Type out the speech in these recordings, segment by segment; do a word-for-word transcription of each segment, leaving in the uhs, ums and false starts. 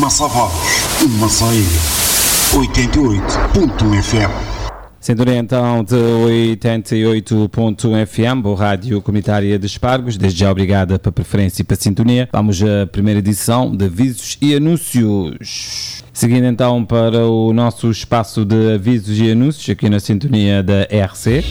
Massavados, Massaia, oitenta e oito ponto um F M. Sintonia então de oitenta e oito ponto um F M, boa rádio comunitária de Espargos. Desde já obrigada pela preferência e pela sintonia. Vamos à primeira edição de avisos e anúncios. Seguindo então para o nosso espaço de avisos e anúncios aqui na sintonia da R C.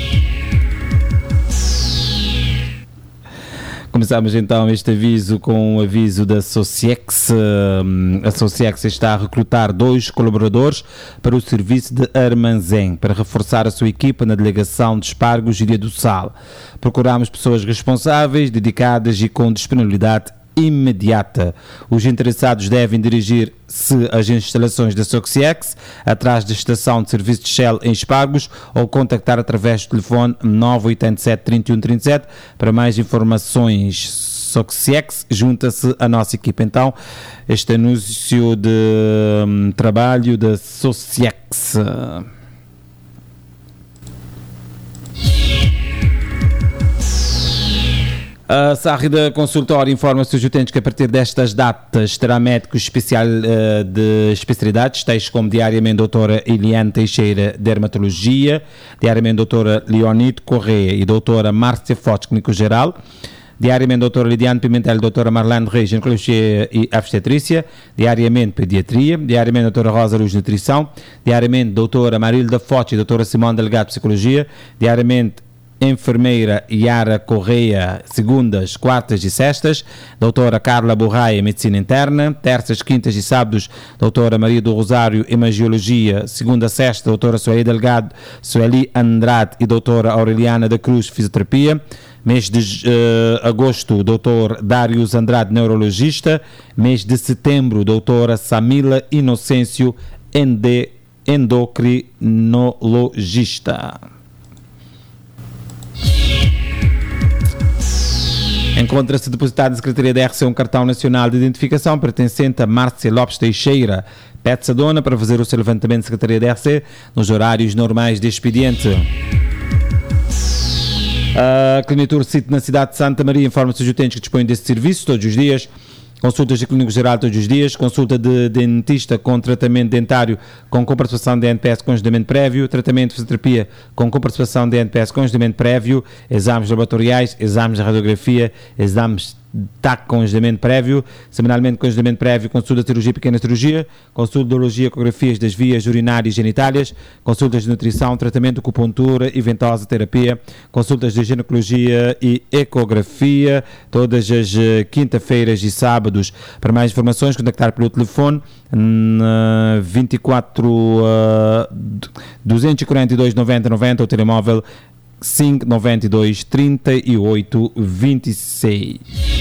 Começamos então este aviso com o aviso da Sociex. A Sociex está a recrutar dois colaboradores para o serviço de armazém, para reforçar a sua equipa na delegação de Espargos e Ilha do Sal. Procuramos pessoas responsáveis, dedicadas e com disponibilidade imediata. Os interessados devem dirigir-se às instalações da Sociex, atrás da estação de serviço de Shell em Espargos, ou contactar através do telefone nove oito sete, três um três sete para mais informações. Sociex, junta-se à nossa equipa. Então, este anúncio de um, trabalho da Sociex. A Sárrida Consultório informa-se os utentes que a partir destas datas terá médicos especial, uh, de especialidades, tais como diariamente doutora Eliane Teixeira, Dermatologia, diariamente doutora Leonide Correia e doutora Márcia Fortes, Clínico Geral, diariamente doutora Lidiane Pimentel, doutora Marlene Reis, Ginecologia e Obstetrícia, diariamente Pediatria, diariamente doutora Rosa Luz, Nutrição, diariamente doutora Marilda Fortes e doutora Simone Delgado, Psicologia, diariamente enfermeira Yara Correia, segundas, quartas e sextas, doutora Carla Borraia, Medicina Interna, terças, quintas e sábados, doutora Maria do Rosário, Imagiologia, segunda, sexta, doutora Sueli Delgado, Sueli Andrade e doutora Aureliana da Cruz, Fisioterapia, mês de uh, agosto, doutor Dários Andrade, Neurologista, mês de setembro, doutora Samila Inocêncio, ende, Endocrinologista. Encontra-se depositado na Secretaria da R C um cartão nacional de identificação pertencente a Márcia Lopes Teixeira. Pede-se a dona para fazer o seu levantamento na Secretaria da R C nos horários normais de expediente. A Clinitur City na cidade de Santa Maria informa-se os utentes que dispõem deste serviço todos os dias. Consultas de clínico geral todos os dias, consulta de dentista com tratamento dentário com comparticipação de N P S com agendamento prévio, tratamento de fisioterapia com comparticipação de N P S com agendamento prévio, exames laboratoriais, exames de radiografia, exames T A C com agendamento prévio, semanalmente com agendamento prévio, consulta de cirurgia e pequena cirurgia, consulta de urologia, ecografias das vias urinárias e genitálias, consultas de nutrição, tratamento de acupuntura e ventosa terapia, consultas de ginecologia e ecografia, todas as uh, quinta-feiras e sábados. Para mais informações, contactar pelo telefone uh, vinte e quatro, uh, duzentos e quarenta e dois, noventa, noventa, ou telemóvel cinco nove dois, trinta e oito, vinte e seis.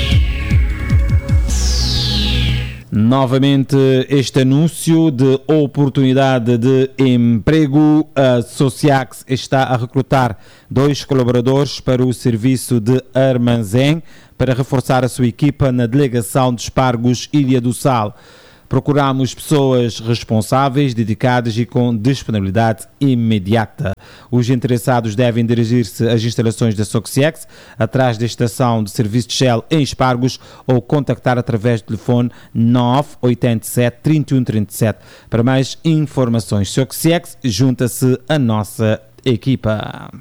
Novamente este anúncio de oportunidade de emprego. A Sociax está a recrutar dois colaboradores para o serviço de armazém para reforçar a sua equipa na delegação de Espargos, Ilha do Sal. Procuramos pessoas responsáveis, dedicadas e com disponibilidade imediata. Os interessados devem dirigir-se às instalações da Sociex, atrás da estação de serviço de Shell em Espargos, ou contactar através do telefone nove oito sete, três um três sete. Para mais informações, Sociex, junta-se à nossa equipa.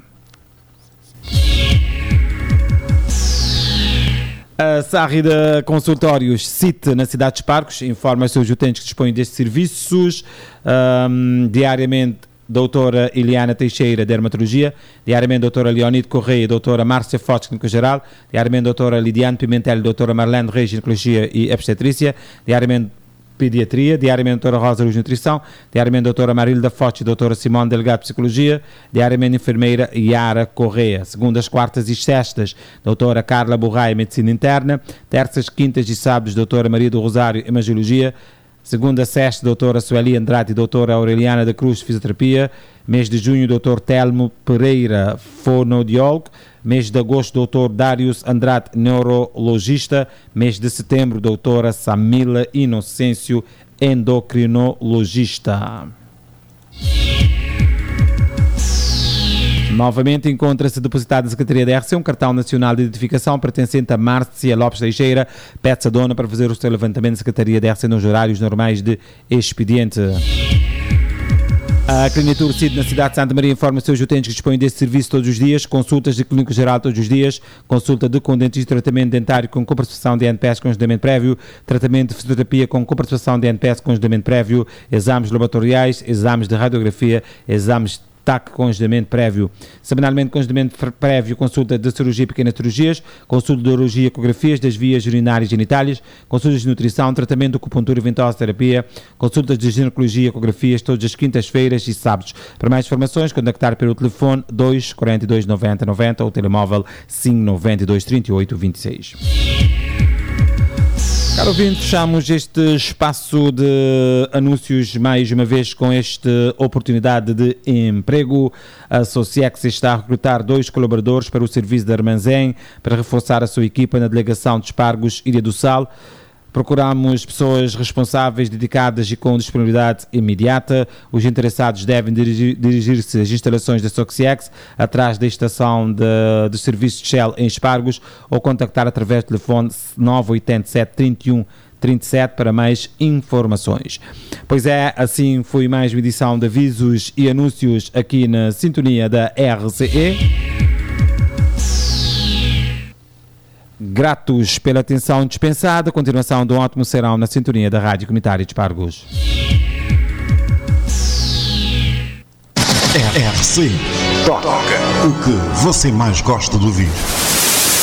A Sárrida Consultórios Cite na cidade de Espargos informa os seus utentes que dispõem destes serviços um, diariamente. Doutora Eliana Teixeira, Dermatologia, diariamente doutora Leonide Correia, doutora Márcia Fortes, Clínico Geral, diariamente doutora Lidiane Pimentel, doutora Marlene Reis, Ginecologia e Obstetrícia, diariamente Pediatria, diariamente doutora Rosa Luz, Nutrição, diariamente doutora Marilda Fortes, doutora Simone Delgado, Psicologia, diariamente enfermeira Yara Correia, segundas, quartas e sextas, doutora Carla Borraia, Medicina Interna, terças, quintas e sábados, doutora Maria do Rosário, Imagiologia, segunda, sexta, doutora Sueli Andrade e doutora Aureliana da Cruz, Fisioterapia, mês de junho, doutor Telmo Pereira, fonoaudiólogo, mês de agosto, doutor Dários Andrade, neurologista, mês de setembro, doutora Samila Inocêncio, endocrinologista. Novamente encontra-se depositado na Secretaria da R C um cartão nacional de identificação pertencente a Márcia Lopes Teixeira. Pede-se a dona para fazer o seu levantamento da Secretaria da R C nos horários normais de expediente. A Clínica Urcide na cidade de Santa Maria informa os seus utentes que dispõem desse serviço todos os dias, consultas de clínico geral todos os dias, consulta de com dentista, tratamento dentário com coparticipação de N P S com agendamento prévio, tratamento de fisioterapia com coparticipação de N P S com agendamento prévio, exames laboratoriais, exames de radiografia, exames de T A C com agendamento prévio. Semanalmente com agendamento prévio, consulta de cirurgia e pequenas cirurgias, consulta de urologia e ecografias das vias urinárias e genitálias, consultas de nutrição, tratamento de acupuntura e ventosa terapia, consultas de ginecologia e ecografias todas as quintas-feiras e sábados. Para mais informações, contactar pelo telefone dois, quarenta e dois, noventa, noventa ou telemóvel cinco, noventa e dois, trinta e oito, vinte e seis. Caro ouvinte, fechamos este espaço de anúncios mais uma vez com esta oportunidade de emprego. A Sociex está a recrutar dois colaboradores para o serviço de armazém para reforçar a sua equipa na delegação de Espargos Ilha do Sal. Procuramos pessoas responsáveis, dedicadas e com disponibilidade imediata. Os interessados devem dirigir, dirigir-se às instalações da Sociex, atrás da estação de, de serviço de Shell em Espargos, ou contactar através do telefone nove oito sete, trinta e um, trinta e sete para mais informações. Pois é, assim foi mais uma edição de avisos e anúncios aqui na sintonia da R C E. Gratos pela atenção dispensada. Continuação de um ótimo serão na sintonia da Rádio Comunitária de Espargos. R C toca o que você mais gosta de ouvir.